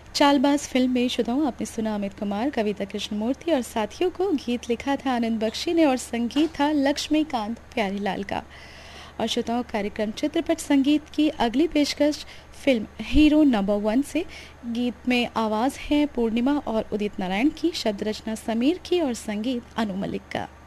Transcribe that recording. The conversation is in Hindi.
चालबाज फिल्म में श्रोताओं आपने सुना अमित कुमार, कविता कृष्णमूर्ति और साथियों को। गीत लिखा था आनंद बख्शी ने और संगीत था लक्ष्मीकांत प्यारीलाल का। और श्रोताओं कार्यक्रम चित्रपट संगीत की अगली पेशकश फिल्म हीरो नंबर 1 से। गीत में आवाज़ है पूर्णिमा और उदित नारायण की, शब्द रचना समीर की और संगीत अनु मलिक का।